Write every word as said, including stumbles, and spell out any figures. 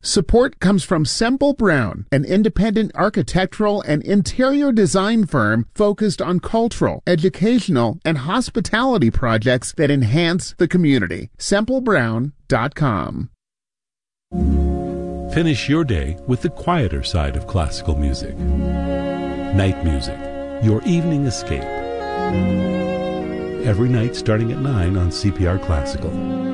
Support comes from Semple Brown, an independent architectural and interior design firm focused on cultural, educational, and hospitality projects that enhance the community. semple brown dot com. Finish your day with the quieter side of classical music. Night music, your evening escape. Every night starting at nine on C P R Classical.